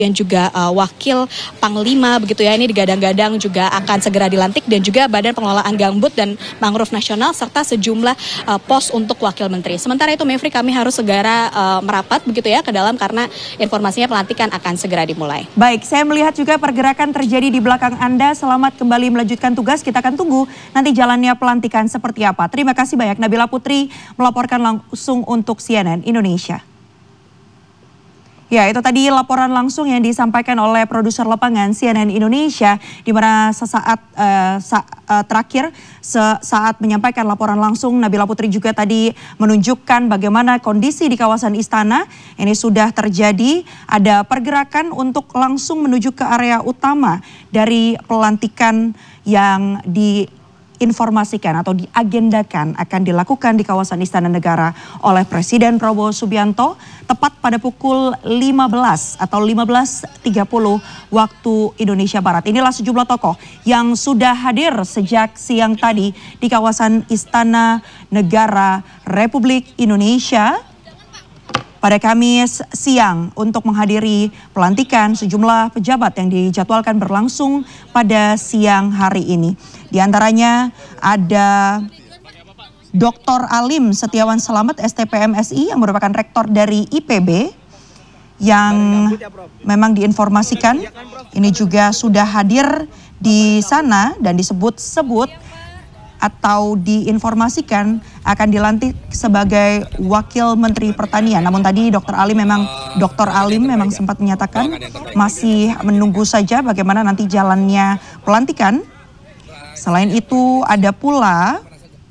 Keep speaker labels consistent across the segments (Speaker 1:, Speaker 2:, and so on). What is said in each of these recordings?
Speaker 1: dan juga wakil panglima begitu ya, ini digadang-gadang juga akan segera dilantik, dan juga Badan Pengelolaan Gambut dan Mangrove Nasional serta sejumlah pos untuk wakil menteri. Sementara itu Mevri, kami harus segera merapat begitu ya ke dalam karena informasinya pelantikan akan segera dimulai.
Speaker 2: Baik, saya melihat juga pergerakan terjadi di belakang Anda. Selamat kembali melanjutkan tugas. Kita akan tunggu nanti jalannya pelantikan seperti apa. Terima kasih banyak Nabila Putri melaporkan langsung untuk CNN Indonesia. Ya, itu tadi laporan langsung yang disampaikan oleh produser lapangan CNN Indonesia, di mana saat menyampaikan laporan langsung, Nabila Putri juga tadi menunjukkan bagaimana kondisi di kawasan istana. Ini sudah terjadi, ada pergerakan untuk langsung menuju ke area utama dari pelantikan yang diinformasikan atau diagendakan akan dilakukan di kawasan Istana Negara oleh Presiden Prabowo Subianto tepat pada pukul 15 atau 15.30 waktu Indonesia Barat. Inilah sejumlah tokoh yang sudah hadir sejak siang tadi di kawasan Istana Negara Republik Indonesia pada Kamis siang untuk menghadiri pelantikan sejumlah pejabat yang dijadwalkan berlangsung pada siang hari ini. Di antaranya ada Dr. Alim Setiawan Selamat STPMSI yang merupakan rektor dari IPB yang memang diinformasikan ini juga sudah hadir di sana dan disebut-sebut atau diinformasikan akan dilantik sebagai Wakil Menteri Pertanian. Namun tadi Dr. Alim memang sempat menyatakan masih menunggu saja bagaimana nanti jalannya pelantikan. Selain itu ada pula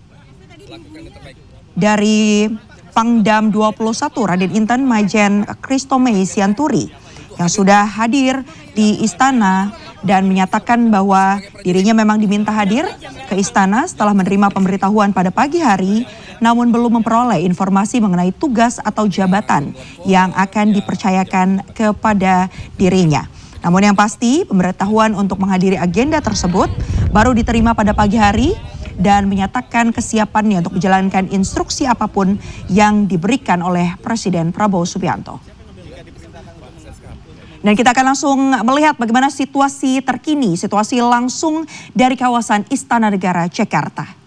Speaker 2: dari Pangdam 21 Raden Inten Majen Kristomei Sianturi yang sudah hadir di istana dan menyatakan bahwa dirinya memang diminta hadir ke istana setelah menerima pemberitahuan pada pagi hari, namun belum memperoleh informasi mengenai tugas atau jabatan yang akan dipercayakan kepada dirinya. Namun yang pasti pemberitahuan untuk menghadiri agenda tersebut baru diterima pada pagi hari dan menyatakan kesiapannya untuk menjalankan instruksi apapun yang diberikan oleh Presiden Prabowo Subianto. Dan kita akan langsung melihat bagaimana situasi terkini, situasi langsung dari kawasan Istana Negara Jakarta.